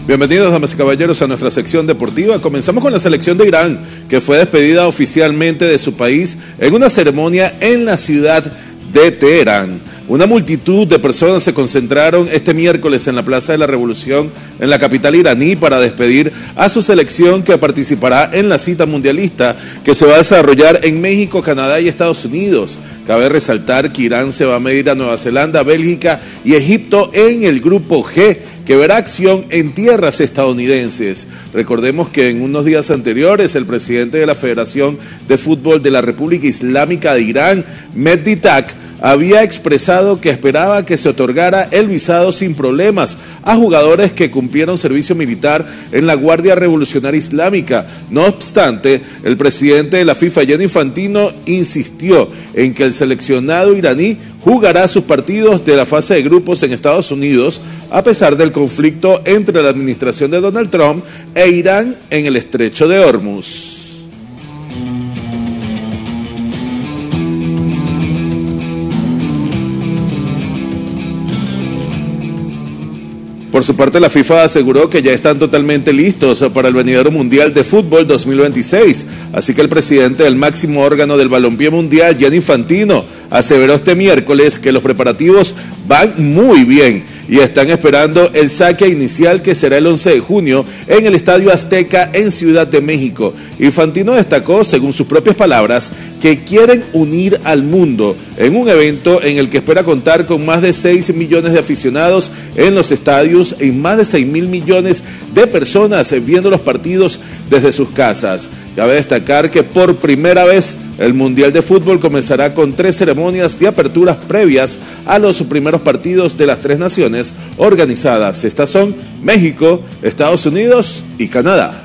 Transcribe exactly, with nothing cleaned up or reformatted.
Bienvenidos, damas y caballeros, a nuestra sección deportiva. Comenzamos con la selección de Irán, que fue despedida oficialmente de su país en una ceremonia en la ciudad de Teherán. Una multitud de personas se concentraron este miércoles en la Plaza de la Revolución en la capital iraní para despedir a su selección, que participará en la cita mundialista que se va a desarrollar en México, Canadá y Estados Unidos. Cabe resaltar que Irán se va a medir a Nueva Zelanda, Bélgica y Egipto en el grupo G, que verá acción en tierras estadounidenses. Recordemos que en unos días anteriores el presidente de la Federación de Fútbol de la República Islámica de Irán, Mehdi Tak, había expresado que esperaba que se otorgara el visado sin problemas a jugadores que cumplieron servicio militar en la Guardia Revolucionaria Islámica. No obstante, el presidente de la FIFA, Gianni Infantino, insistió en que el seleccionado iraní jugará sus partidos de la fase de grupos en Estados Unidos, a pesar del conflicto entre la administración de Donald Trump e Irán en el Estrecho de Hormuz. Por su parte, la FIFA aseguró que ya están totalmente listos para el venidero Mundial de Fútbol dos mil veintiséis, así que el presidente del máximo órgano del balompié mundial, Gianni Infantino, aseveró este miércoles que los preparativos van muy bien y están esperando el saque inicial, que será el once de junio en el Estadio Azteca en Ciudad de México. Infantino destacó, según sus propias palabras, que quieren unir al mundo en un evento en el que espera contar con más de seis millones de aficionados en los estadios y más de seis mil millones de personas viendo los partidos desde sus casas. Cabe destacar que por primera vez el Mundial de Fútbol comenzará con tres ceremonias de aperturas previas a los primeros partidos de las tres naciones organizadas. Estas son México, Estados Unidos y Canadá.